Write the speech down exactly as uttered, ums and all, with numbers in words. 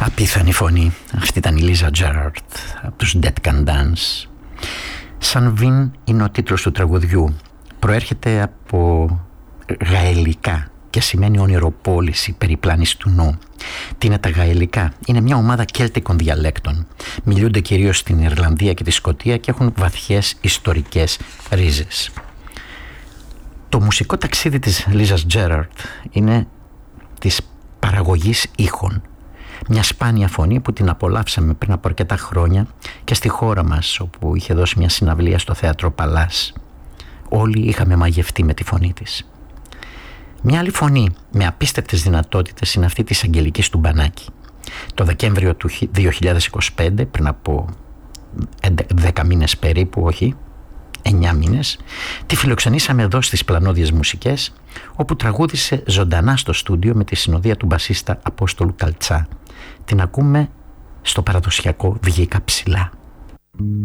Απίθανη φωνή. Αυτή ήταν η Λίζα Τζέραρτ από τους Dead Can Dance. Σαν Βιν είναι ο τίτλος του τραγουδιού. Προέρχεται από γαελικά και σημαίνει ονειροπόληση, περιπλάνηση του νου. Τι είναι τα γαελικά? Είναι μια ομάδα κέλτικων διαλέκτων. Μιλούνται κυρίως στην Ιρλανδία και τη Σκωτία και έχουν βαθιές ιστορικές ρίζες. Το μουσικό ταξίδι της Λίζας Τζέραρτ είναι της παραγωγής ήχων. Μια σπάνια φωνή που την απολαύσαμε πριν από αρκετά χρόνια και στη χώρα μας, όπου είχε δώσει μια συναυλία στο Θέατρο Παλάς. Όλοι είχαμε μαγευτεί με τη φωνή της. Μια άλλη φωνή με απίστευτες δυνατότητες είναι αυτή της Αγγελικής Τουμπανάκη. Το Δεκέμβριο του δύο χιλιάδες είκοσι πέντε, πριν από δέκα μήνες περίπου, όχι, εννιά μήνες, τη φιλοξενήσαμε εδώ στις Πλανόδιες Μουσικές, όπου τραγούδισε ζωντανά στο στούντιο με τη συνοδεία του μπασίστα Απόστολου Καλτσά. Την ακούμε στο παραδοσιακό «Βγήκα ψηλά».